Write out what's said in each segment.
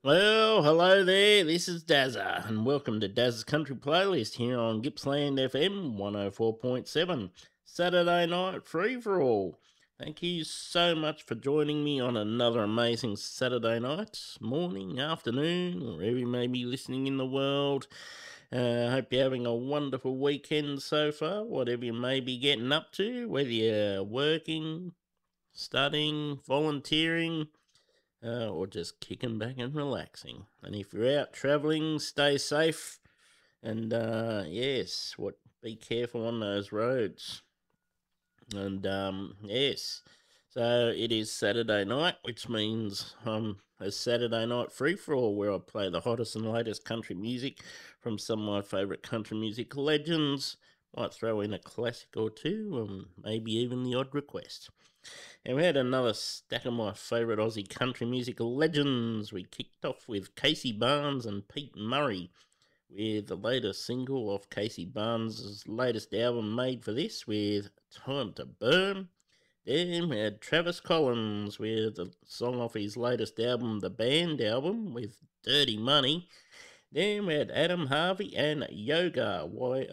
Well, hello there. This is Dazza, and welcome to Dazza's Country Playlist here on Gippsland FM 104.7, Saturday night free for all. Thank you so much for joining me on another amazing Saturday night, morning, afternoon, wherever you may be listening in the world. I hope you're having a wonderful weekend so far, whatever you may be getting up to, whether you're working, studying, volunteering, or just kicking back and relaxing. And if you're out travelling, stay safe. And yes, be careful on those roads. And yes, so it is Saturday night, which means a Saturday night free for all where I play the hottest and latest country music from some of my favourite country music legends. Might throw in a classic or two, maybe even the odd request. And we had another stack of my favourite Aussie country music legends. We kicked off with Casey Barnes and Pete Murray with the latest single off Casey Barnes' latest album Made for This with Time to Burn. Then we had Travis Collins with the song off his latest album, The Band album, with Dirty Money. Then we had Adam Harvey and Yoga,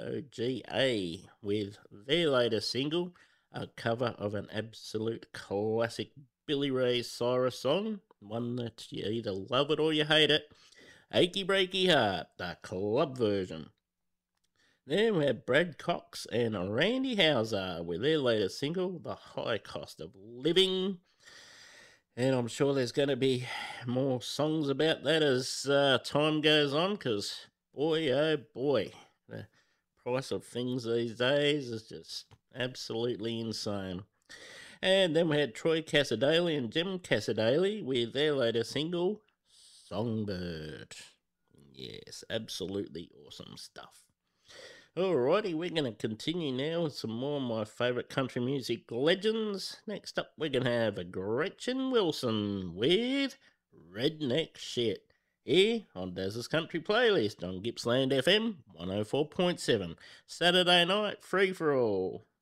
Yoga, with their latest single, a cover of an absolute classic Billy Ray Cyrus song, one that you either love it or you hate it, Achy Breaky Heart, the club version. Then we had Brad Cox and Randy Houser with their latest single, The High Cost of Living. And I'm sure there's going to be more songs about that as time goes on, because boy, oh boy, the price of things these days is just absolutely insane. And then we had Troy Cassadaly and Jim Cassadaly with their latest single, Songbird. Yes, absolutely awesome stuff. Alrighty, we're going to continue now with some more of my favourite country music legends. Next up, we're going to have Gretchen Wilson with Redneck Shit here on Dazza's Country Playlist on Gippsland FM 104.7. Saturday night, free for all.